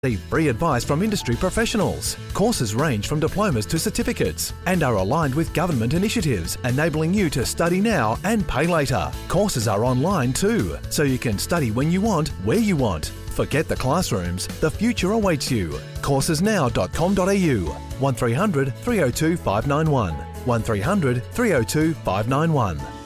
Receive free advice from industry professionals. Courses range from diplomas to certificates and are aligned with government initiatives, enabling you to study now and pay later. Courses are online too, so you can study when you want, where you want. Forget the classrooms, the future awaits you. Coursesnow.com.au 1300 302 591 1300 302 591.